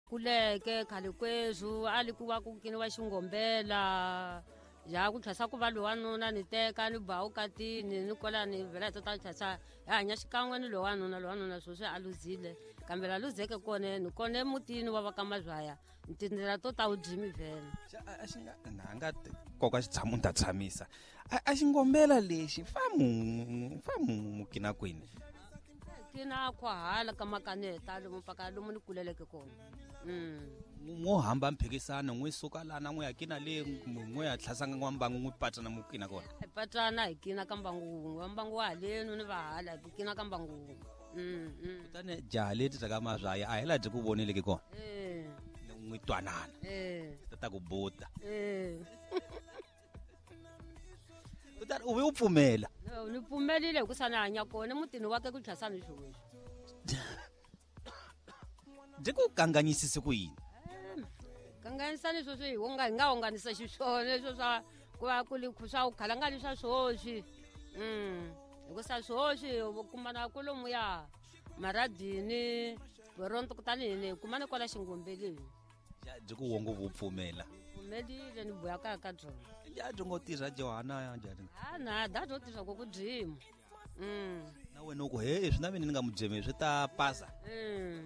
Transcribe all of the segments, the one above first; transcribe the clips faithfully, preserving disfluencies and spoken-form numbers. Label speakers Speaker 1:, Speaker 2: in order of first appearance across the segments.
Speaker 1: kuleke khale kwezu ali kuva ku kiniwa xingombela ya ku tlhasa ku va lowanuna ni teka ni ba ukatini ni kola ni vela tota tlhasa ya hanya xikan'we ni lowanuna lowanuna sweswi a luzile kambe la luzeke kone ni kone mutini wa va ka mazwaya ni tindlela to ta ujimi vhela
Speaker 2: a xi nga na nga koka xitshamo ni ta tshamisa a xingombela lexi famu famu mukina kwini
Speaker 1: kina khwahala ka makaneta lomu paka lomu ni kuleleke kona mm
Speaker 2: ngo hamba mphikisana n'wi suka lana n'wi yakina le n'wi ya tlhasanga n'wambangu n'wi patana mukina kona
Speaker 1: patana hikina ka mbangu mbangu wa halenu ni vahala hikina ka mbangu mm
Speaker 2: kutane jaha leti taka mazwaya a hela ti ku vonile ke kona
Speaker 1: eh
Speaker 2: n'wi twanana
Speaker 1: eh
Speaker 2: ta ku buta
Speaker 1: eh
Speaker 2: kutani u ve u pfumela
Speaker 1: ni pfumelile ku sana hanya kona mutini wake ku tlhasana sweswi
Speaker 2: je ku kanganyisise ku yini
Speaker 1: kanganisani sweswi hi nga hi nga honganisa xiswona leswo swa ku va ku li swa ku khalangani swa swoxi mm loko sa swoxi kumana kolomuya maradini veronto kutani hini kumane kwala xingombeleni
Speaker 2: je ku wongo vupfumela
Speaker 1: pfumelile ni boyaka ka byona
Speaker 2: ya jongo tirha Johana ya njhani
Speaker 1: a na dato tirha ku kujima mm
Speaker 2: na wena uku he swi na mina ni nga mujeme swi ta pasa
Speaker 1: mm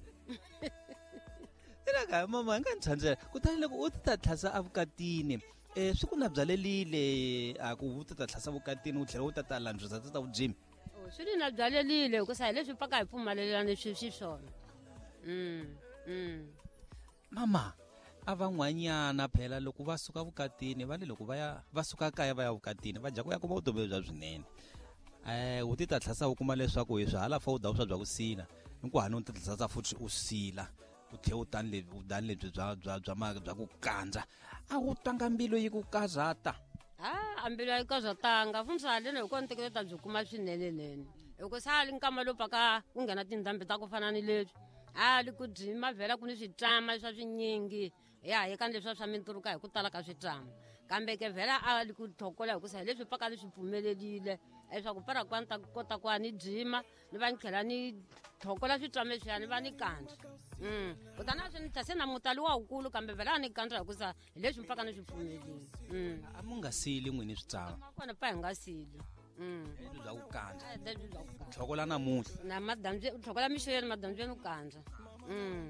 Speaker 2: ira ka mama nga ntshanje kutani loko u ta tlhasa avukatini eh swi ku na byalelile a ku u ta tlhasa avukatini u tlhela u ta ta landzisa ta ujimi
Speaker 1: oh swi na byalelile ku sa leswi paka hi pfumalelana swi swi swona mm mm
Speaker 2: mama avan'wanyana phela loko va suka vukatini va le loko va ya va suka kaya va ya vukatini va dya ku ya kuma vutomi bya swinene eh u ti ta tlhasa u kuma leswaku hi swi hala fa u dawu swa bya ku sila hinku hanu ti tlhasa futhi u sila u tlhe u tani lebyi u dani lebyi bya bya bya ma bya ku kandza a u twanga mbilu yi ku karhata
Speaker 1: ah ambilo yi karhatanga futhi haleni hi kona teketa byi kuma swinene nene loko sali nkama lo paka ku nghena tindhambi ta ku fana ni leswi ali ku dyima vhela ku ni switama swa swinyingi ya eka leswi swa minturuka hi ku tala ka switama kambe ke vhela ali ku thokola hi ku sa leswi paka leswi pfumelelile leswaku para kwanta kota ku ani dyima ni va ni tlhela ni thokola switama swi yani va ni kandza mm kutana swi ni tlhase na mutali wa ukulu kambe vhela ni kandza hi ku sa leswi paka ni swi pfumelelile mm
Speaker 2: a mu nga sili n'wini switama
Speaker 1: kona pa hi nga sili mm
Speaker 2: leswi bya ku kandza
Speaker 1: a leswi bya ku kandza
Speaker 2: thokola namuhla
Speaker 1: na madamje thokola mixweni madamje no kandza mm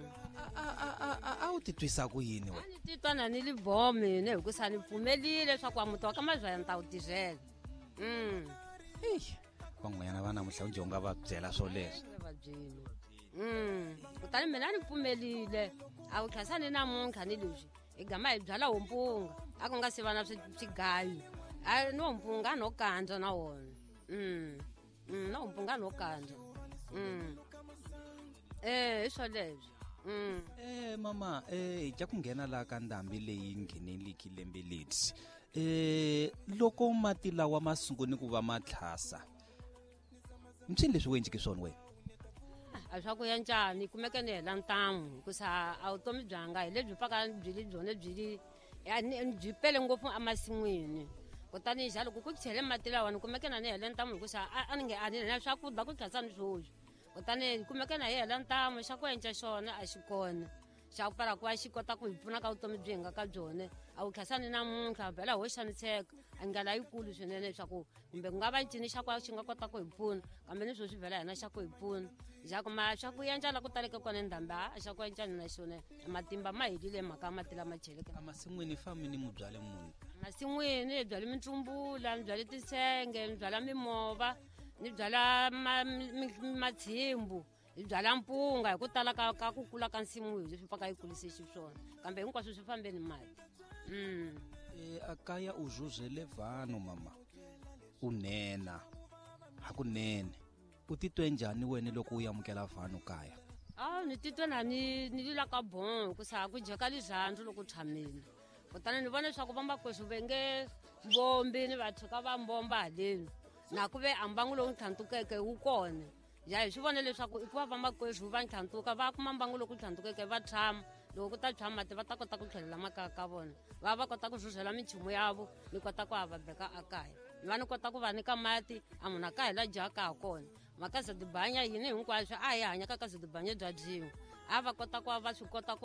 Speaker 2: a u titwisa ku yini we
Speaker 1: ni titwa na ni libome ne hi ku sa ni pfumelile swa ku amuti wa ka mazwaya ni ta wu tirhela mm
Speaker 2: van'wanyana va namuhla unje u nga va byela swo leswi
Speaker 1: va byeli mm kutani mina ni pfumelile a wu tlhasani namuntlha ni leswi hi gama hi byala hompunga a ku nga se va na swigayi a no hompunga no kandza na wona mm mm no hompunga no kandza mm eh hi swo leswi mm
Speaker 2: eh mama eh ja ku nghena la ka ndhambi leyi ngheneliki lembe leti eh loko mati lawa masunguni ku va matlhasa mtsini leswi wenjiki swona we
Speaker 1: a swa ku ya njhani kumeke ni hela ntamu kusa a vutomi byanga hi lebyi paka byili byone byili byi pele ngopfu emasin'wini kutani xa loko ku chele mati lawa ni kumeke na ni hele ntamu hikusa a ni nge a ni na swakudya ku tlhasa ni swoswi kutani kumeke na hi hela ntamu xa ku endla xona a xi kona xa ku para ku va xi kota ku hi pfuna ka vutomi byi nga ka byone a wu tlhasani namuntlha bela ho xaniseka a ngala yikulu swinene leswaku kumbe ku nga va ncini xa ku xi nga kota ku hi pfuna kambe ni sweswi vhela hina xa ku hi pfuna xa ku ma xa ku endla la ku taleke kona ndhambi a xa ku endla na xona matimba ma helile mhaka mati lama cheleke
Speaker 2: emasin'wini famini ni mubyale munhu
Speaker 1: masin'wini hi byale mintsumbula ni byale tisenge ni byala mimova ni byala matshimbu hi byala mpunga hi ku tala ka ka ku kula ka nsimu hi leswi paka yi kulise xiswona kambe hinkwaswo swi fambeni mati mm
Speaker 2: eh akaya uzuzele vanhu mama unena hakunene u titwe njhani wena loko u yamukela vanhu kaya
Speaker 1: ah ni titwe na ni ni lila ka bon ku sa ku jeka lizandzu loko tshamile kutani ni vona leswaku vambakweswi ve nge mbombi ni vathu ka va mbomba haleni na ku ve ambangu lowu tlhantukeke wu kona ya hi swi vona leswaku i ku va vambakweswi va tlhantuka va kuma mbangu loku tlhantukeke va tshama loko ku ta tshama mati va ta kota ku tlhelela makaya ka vona va va kota ku zhuzhela minchumu yavo ni kota ku va va beka ekaya ni va ni kota ku va nyika mati a munhu a ka hi la dyaka ha kona maka Zadibanya yini hinkwaswo a hi hanyaka ka Zadibanya bya dyiwa a va kota ku va va swi kota ku